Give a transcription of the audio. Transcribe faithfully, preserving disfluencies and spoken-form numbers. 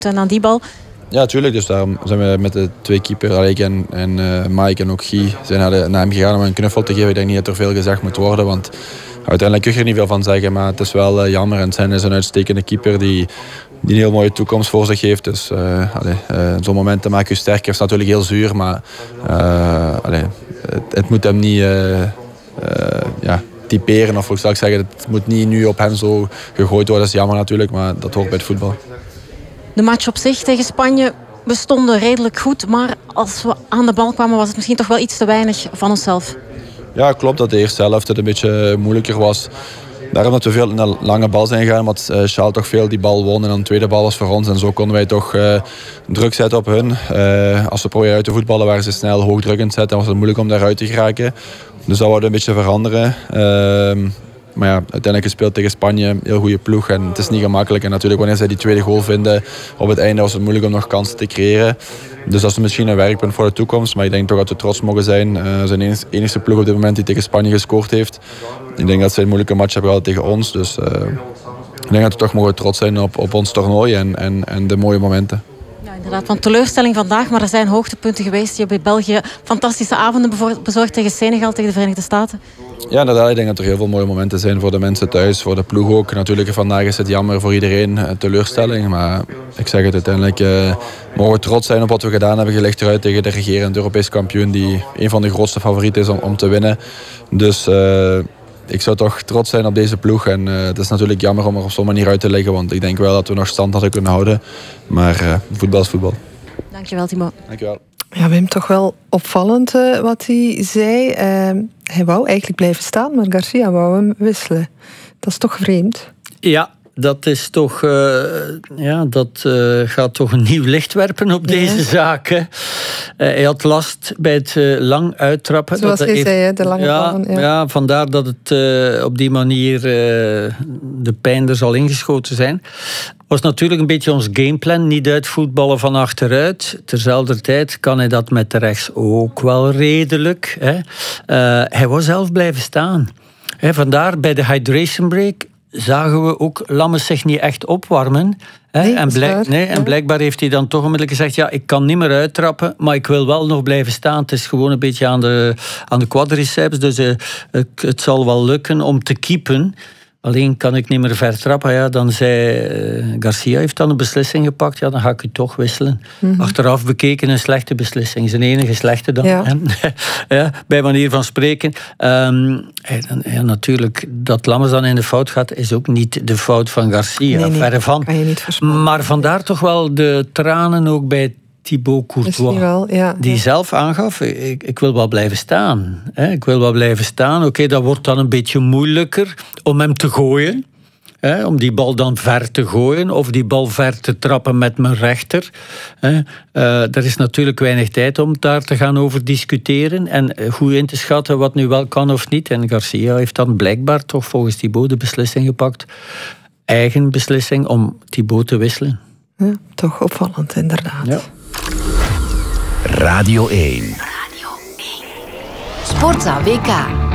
En aan die bal... Ja, tuurlijk. Dus daarom zijn we met de twee keepers, ik en, en uh, Mike en ook Guy, zijn naar, de, naar hem gegaan om een knuffel te geven. Ik denk niet dat er veel gezegd moet worden, want uiteindelijk kun je er niet veel van zeggen. Maar het is wel uh, jammer. En Sen is een uitstekende keeper die, die een heel mooie toekomst voor zich heeft. Dus uh, allee, uh, zo'n momenten maken je sterker. Het is natuurlijk heel zuur, maar uh, allee, het, het moet hem niet... Uh, uh, ja, typeren of hoe zou ik zeggen, het moet niet nu op hem zo gegooid worden. Dat is jammer natuurlijk, maar dat hoort bij het voetbal. De match op zich tegen Spanje, we stonden redelijk goed, maar als we aan de bal kwamen was het misschien toch wel iets te weinig van onszelf. Ja, klopt dat de eerste helft het een beetje moeilijker was. Daarom dat we veel naar een lange bal zijn gegaan, omdat uh, Charles toch veel die bal won en dan de tweede bal was voor ons. En zo konden wij toch uh, druk zetten op hun. Uh, als we proberen uit te voetballen waren ze snel hoog druk in het zetten en was het moeilijk om daaruit te geraken. Dus dat wouden we een beetje veranderen. Uh, maar ja, uiteindelijk gespeeld tegen Spanje, een heel goede ploeg en het is niet gemakkelijk. En natuurlijk wanneer zij die tweede goal vinden op het einde was het moeilijk om nog kansen te creëren. Dus dat is misschien een werkpunt voor de toekomst. Maar ik denk toch dat we trots mogen zijn. Uh, zijn de enige, enige ploeg op dit moment die tegen Spanje gescoord heeft. Ik denk dat zij een moeilijke match hebben gehad tegen ons. Dus uh, ik denk dat we toch mogen trots zijn op, op ons toernooi en, en, en de mooie momenten. Ja, inderdaad, van teleurstelling vandaag, maar er zijn hoogtepunten geweest. Je hebt bij België fantastische avonden bezorgd tegen Senegal, tegen de Verenigde Staten. Ja, inderdaad. Ik denk dat er heel veel mooie momenten zijn voor de mensen thuis, voor de ploeg ook. Natuurlijk, vandaag is het jammer voor iedereen, teleurstelling. Maar ik zeg het, uiteindelijk uh, mogen we trots zijn op wat we gedaan hebben. Gelegd eruit tegen de regerend Europees kampioen, die een van de grootste favorieten is om, om te winnen. Dus uh, ik zou toch trots zijn op deze ploeg. En uh, het is natuurlijk jammer om er op zo'n manier uit te leggen, want ik denk wel dat we nog stand hadden kunnen houden. Maar uh, voetbal is voetbal. Dankjewel, Timo. Dankjewel. Ja, Wim, toch wel opvallend uh, wat hij zei. Uh, hij wou eigenlijk blijven staan, maar Garcia wou hem wisselen. Dat is toch vreemd? Ja, dat is toch... Uh, ja, dat uh, gaat toch een nieuw licht werpen op deze ja. zaak. Hè. Uh, hij had last bij het uh, lang uittrappen. Zoals dat hij heeft, zei, hè, de lange ja, ballen. Ja. ja, vandaar dat het uh, op die manier uh, de pijn er zal ingeschoten zijn. Was natuurlijk een beetje ons gameplan. Niet uitvoetballen van achteruit. Terzelfde tijd kan hij dat met de rechts ook wel redelijk. Hè. Uh, hij wou zelf blijven staan. Hè, vandaar bij de hydration break zagen we ook Lammers zich niet echt opwarmen. Hè. Nee, en, blijk, nee, en ja. blijkbaar heeft hij dan toch onmiddellijk gezegd, ja, ik kan niet meer uittrappen, maar ik wil wel nog blijven staan. Het is gewoon een beetje aan de, aan de quadriceps, dus uh, het zal wel lukken om te keepen. Alleen kan ik niet meer ver trappen. Ja, dan zei uh, Garcia heeft dan een beslissing gepakt. Ja, dan ga ik u toch wisselen. Mm-hmm. Achteraf bekeken een slechte beslissing. Zijn enige slechte dan. Ja. ja, bij manier van spreken. Um, ja, natuurlijk, dat Lammers dan in de fout gaat, is ook niet de fout van Garcia. Nee, nee, verre van. Kan je niet voorspellen. Maar vandaar toch wel de tranen ook bij Thibaut Courtois, wel, ja, die ja. zelf aangaf, ik, ik wil wel blijven staan. Hè? Ik wil wel blijven staan. Oké, okay, dat wordt dan een beetje moeilijker om hem te gooien. Hè? Om die bal dan ver te gooien of die bal ver te trappen met mijn rechter. Hè? Uh, er is natuurlijk weinig tijd om daar te gaan over discussiëren en goed in te schatten wat nu wel kan of niet. En Garcia heeft dan blijkbaar toch volgens Thibaut de beslissing gepakt. Eigen beslissing om Thibaut te wisselen. Ja, toch opvallend, inderdaad. Ja. Radio één. Radio één. Sportza W K.